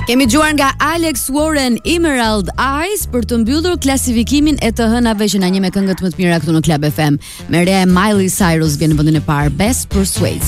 Kemi dëgjuar nga Alex Warren Emerald Eyes për të mbyllur klasifikimin e të hënave që na një me këngët më të mira këtu në Club FM. Me re Miley Cyrus vjen në vendin e parë, Best Persuade.